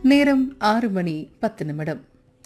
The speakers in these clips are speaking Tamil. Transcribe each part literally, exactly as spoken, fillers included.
நேரம் ஆறு மணி பத்து நிமிடம்.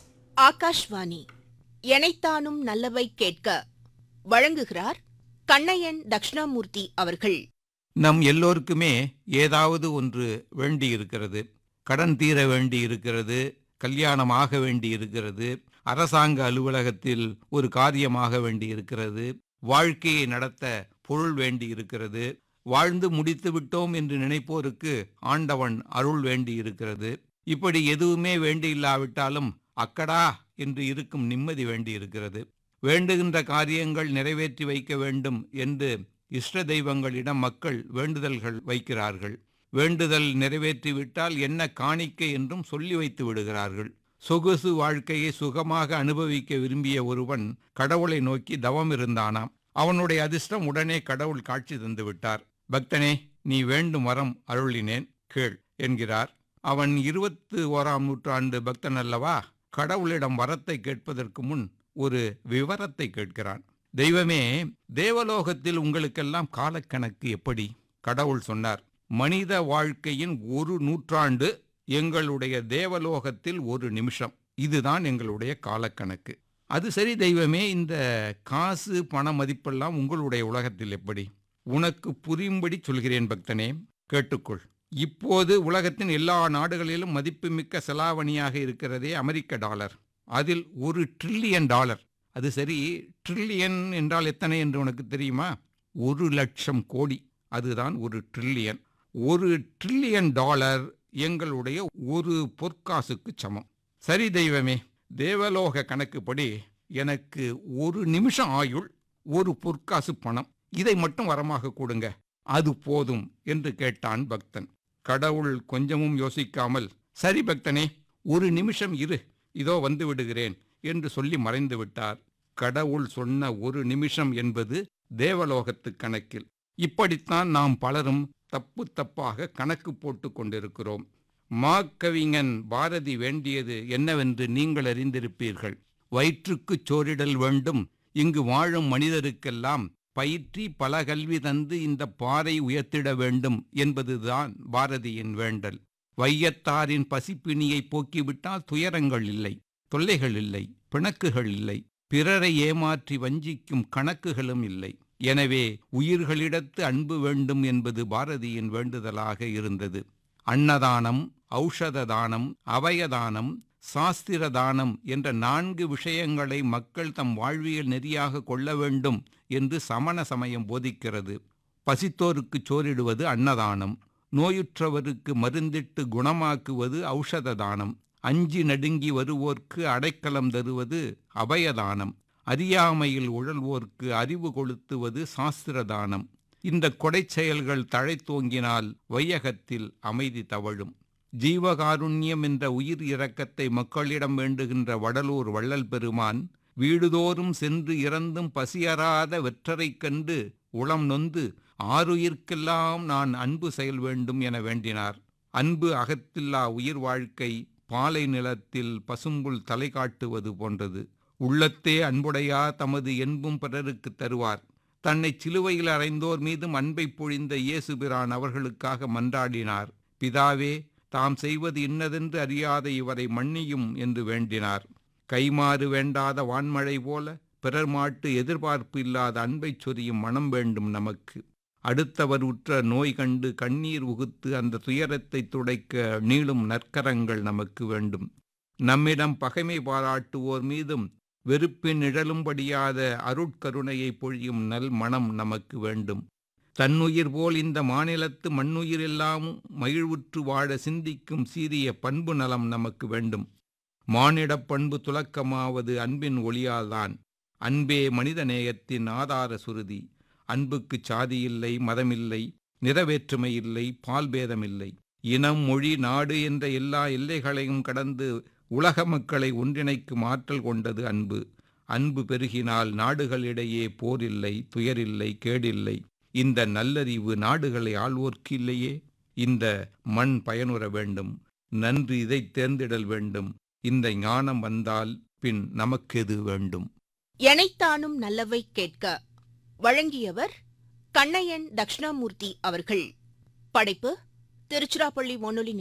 ஆகாஷ்வாணி எனைத்தானும் நல்லவை கேட்க வழங்குகிறார் கண்ணையன் தட்சிணாமூர்த்தி அவர்கள். நம் எல்லோருக்குமே ஏதாவது ஒன்று வேண்டி இருக்கிறது. கடன் தீர வேண்டி இருக்கிறது, கல்யாணம் ஆக வேண்டி இருக்கிறது, அரசாங்க அலுவலகத்தில் ஒரு காரியமாக வேண்டி இருக்கிறது, வாழ்க்கையை நடத்த பொருள் வேண்டி இருக்கிறது, வாழ்ந்து முடித்து விட்டோம் என்று நினைப்போருக்கு ஆண்டவன் அருள் வேண்டி இருக்கிறது. இப்படி எதுவுமே வேண்டி இல்லாவிட்டாலும் அக்கடா என்று இருக்கும் நிம்மதி வேண்டி இருக்கிறது. வேண்டுகின்ற காரியங்கள் நிறைவேற்றி வைக்க வேண்டும் என்று இஷ்ட தெய்வங்களிடம் மக்கள் வேண்டுதல்கள் வைக்கிறார்கள். வேண்டுதல் நிறைவேற்றிவிட்டால் என்ன காணிக்கை என்றும் சொல்லி வைத்து விடுகிறார்கள். சொகுசு வாழ்க்கையை சுகமாக அனுபவிக்க விரும்பிய ஒருவன் கடவுளை நோக்கி தவம் இருந்தானாம். அவனுடைய அதிர்ஷ்டம் உடனே கடவுள் காட்சி தந்து விட்டார். பக்தனே, நீ வேண்டும் வரம் அருளினேன், கேள் என்கிறார். அவன் இருபத்தி ஓராம் நூற்றாண்டு பக்தன் அல்லவா? கடவுளிடம் வரத்தை கேட்பதற்கு முன் ஒரு விவரத்தை கேட்கிறான். தெய்வமே, தேவலோகத்தில் உங்களுக்கெல்லாம் காலக்கணக்கு எப்படி? கடவுள் சொன்னார், மனித வாழ்க்கையின் ஒரு நூற்றாண்டு எங்களுடைய தேவலோகத்தில் ஒரு நிமிஷம். இதுதான் எங்களுடைய காலக்கணக்கு. அது சரி தெய்வமே, இந்த காசு பண மதிப்பெல்லாம் உங்களுடைய உலகத்தில் எப்படி? உனக்கு புரியும்படி சொல்கிறேன் பக்தனே, கேட்டுக்கொள். இப்போது உலகத்தின் எல்லா நாடுகளிலும் மதிப்புமிக்க செலாவணியாக இருக்கிறதே அமெரிக்க டாலர். அதில் ஒரு ட்ரில்லியன் டாலர். அது சரி, ட்ரில்லியன் என்றால் எத்தனை என்று உனக்கு தெரியுமா? ஒரு லட்சம் கோடி. அதுதான் ஒரு ட்ரில்லியன். ஒரு ட்ரில்லியன் டாலர் எங்களுடைய ஒரு பொற்காசுக்கு சமம். சரி தெய்வமே, தேவலோக கணக்குப்படி எனக்கு ஒரு நிமிஷம் ஆயுள், ஒரு பொற்காசு பணம், இதை மட்டும் வரமாக கொடுங்க, அது போதும் என்று கேட்டான் பக்தன். கடவுள் கொஞ்சமும் யோசிக்காமல், சரி பக்தனே, ஒரு நிமிஷம் இரு, இதோ வந்து விடுகிறேன் என்று சொல்லி மறைந்து விட்டார். கடவுள் சொன்ன ஒரு நிமிஷம் என்பது தேவலோகத்து கணக்கில். இப்படித்தான் நாம் பலரும் தப்பு தப்பாக கணக்கு போட்டு கொண்டிருக்கிறோம். மாக்கவிஞன் பாரதி வேண்டியது என்னவென்று நீங்கள் அறிந்திருப்பீர்கள். வயிற்றுக்குச் சோறிடல் வேண்டும், இங்கு வாழும் மனிதருக்கெல்லாம் பயிற்றி பல கல்வி தந்து இந்த பாறை உயர்த்திட வேண்டும் என்பதுதான் பாரதியின் வேண்டல். வையத்தாரின் பசிப்பிணியை போக்கிவிட்டால் துயரங்கள் இல்லை, தொல்லைகள் இல்லை, பிணக்குகள் இல்லை, பிறரை ஏமாற்றி வஞ்சிக்கும் கணக்குகளும் இல்லை. எனவே உயிர்களிடத்து அன்பு வேண்டும் என்பது பாரதியின் வேண்டுதலாக இருந்தது. அன்னதானம், ஔஷத தானம், அபயதானம், சாஸ்திர தானம் என்ற நான்கு விஷயங்களை மக்கள் தம் வாழ்வியல் நெறியாக கொள்ள வேண்டும் என்று சமண சமயம் போதிக்கிறது. பசித்தோருக்கு சோறிடுவது அன்னதானம், நோயுற்றவருக்கு மருந்திட்டு குணமாக்குவது ஔஷத தானம், அஞ்சி நடுங்கி வருவோர்க்கு அடைக்கலம் தருவது அபயதானம், அறியாமையில் உழல்வோர்க்கு அறிவு கொளுத்துவது சாஸ்திர தானம். இந்த கொடை செயல்கள் தழைத்தோங்கினால் வையகத்தில் அமைதி தவழும். ஜீவகாருண்யம் என்ற உயிர் இரக்கத்தை மக்களிடம் வேண்டுகின்ற வடலூர் வள்ளல் பெருமான் வீடுதோறும் சென்று இறந்தும் பசியறாத வெற்றரைக் கண்டு உளம் நொந்து ஆருயிர்க்கெல்லாம் நான் அன்பு செயல் வேண்டும் என வேண்டினார். அன்பு அகத்தில்லா உயிர் வாழ்க்கை பாலை நிலத்தில் பசும்புல் தலை காட்டுவது போன்றது. உள்ளத்தே அன்புடையா தமது என்பும் பிறருக்கு தருவார். தன்னை சிலுவையில் அறைந்தோர் மீதும் அன்பை பொழிந்த இயேசுபிரான் அவர்களுக்காக மன்றாடினார். பிதாவே, தாம் செய்வது இன்னதென்று அறியாத இவரை மன்னியும் என்று வேண்டினார். கைமாறு வேண்டாத வான்மழை போல பிறர் மாட்டு எதிர்பார்ப்பு இல்லாத அன்பை சொரியும் மனம் வேண்டும் நமக்கு. அடுத்தவர் உற்ற நோய் கண்டு கண்ணீர் உகுத்து அந்த துயரத்தை துடைக்க நீளும் நற்கரங்கள் நமக்கு வேண்டும். நம்மிடம் பகைமை பாராட்டுவோர் மீதும் வெறுப்பின் நிழலும்படியாத அருட்கருணையை பொழியும் நல் மனம் நமக்கு வேண்டும். தன்னுயிர் போல் இந்த மாநிலத்து மண்ணுயிர் எல்லாம் மகிழ்வுற்று வாழ சிந்திக்கும் சீரிய பண்பு நலம் நமக்கு வேண்டும். மானிடப் பண்பு துலக்கமாவது அன்பின் ஒளியால்தான். அன்பே மனித நேயத்தின் ஆதார சுருதி. அன்புக்கு சாதியில்லை, மதமில்லை, நிறவேற்றுமை இல்லை, பால்பேதமில்லை. இனம், மொழி, நாடு என்ற எல்லா எல்லைகளையும் கடந்து உலக மக்களை ஒன்றிணைக்கும் ஆற்றல் கொண்டது அன்பு. அன்பு பெருகினால் நாடுகளிடையே போரில்லை, துயரில்லை, கேடில்லை. இந்த நல்லறிவு நாடுகளை ஆள்வோர்க்கு இல்லையே. இந்த மண் பயனுற வேண்டும், நன்று இதை தேர்ந்திடல் வேண்டும். இந்த ஞானம் வந்தால் பின் நமக்கெது வேண்டும்? எனைத்தானும் நல்லவை கேட்க வழங்கியவர் கண்ணையன் தட்சிணாமூர்த்தி அவர்கள். படைப்பு திருச்சிராப்பள்ளி வானொலி